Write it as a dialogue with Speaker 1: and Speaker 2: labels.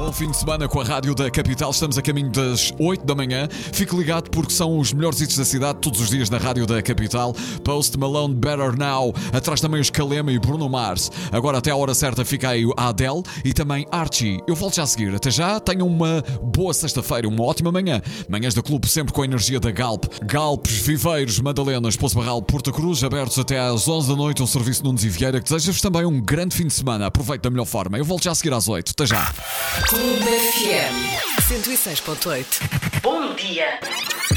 Speaker 1: Bom fim de semana com a Rádio da Capital. Estamos a caminho das 8 da manhã. Fique ligado porque são os melhores hits da cidade todos os dias na Rádio da Capital. Post Malone, Better Now. Atrás também os Kalema e Bruno Mars. Agora até a hora certa fica aí a Adele e também Archie. Eu volto já a seguir. Até já. Tenham uma boa sexta-feira, uma ótima manhã. Manhãs da Clube sempre com a energia da Galp. Galpes, Viveiros, Madalenas, Poço Barral, Porta Cruz, abertos até às 11 da noite. Um serviço Nunes e Vieira que deseja-vos também um grande fim de semana. Aproveite da melhor forma. Eu volto já a seguir às 8. Até já.
Speaker 2: Clube FM 106.8. Bom dia.